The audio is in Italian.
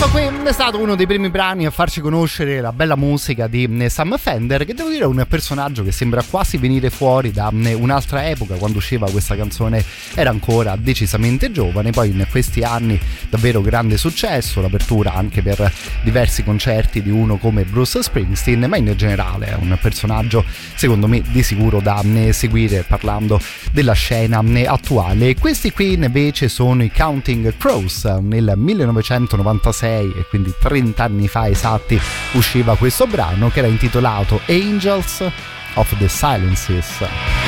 Questo qui è stato uno dei primi brani a farci conoscere la bella musica di Sam Fender, che devo dire è un personaggio che sembra quasi venire fuori da un'altra epoca. Quando usciva questa canzone era ancora decisamente giovane, poi in questi anni davvero grande successo, l'apertura anche per diversi concerti di uno come Bruce Springsteen, ma in generale è un personaggio secondo me di sicuro da seguire parlando della scena attuale. E questi qui invece sono i Counting Crows. Nel 1996, e quindi 30 anni fa esatti, usciva questo brano che era intitolato Angels of the Silences.